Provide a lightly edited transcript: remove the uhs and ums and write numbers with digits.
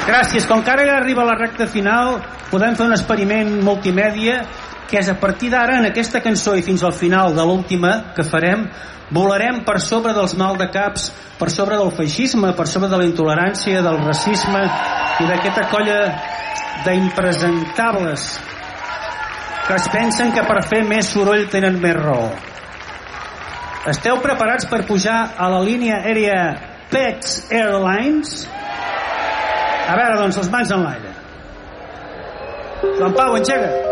Gràcies. Com que ara arriba la recta final, podem fer un experiment multimèdia, que és a partir d'ara, en aquesta cançó i fins al final de l'última que farem, volarem per sobre dels maldecaps, per sobre del feixisme, per sobre de la intolerància, del racisme i d'aquesta colla d'impresentables que es pensen que per fer més soroll tenen més raó. Esteu preparats per pujar a la línia aèria Pets Airlines? A veure, doncs, les mans en l'aire. Joan Pau, engega.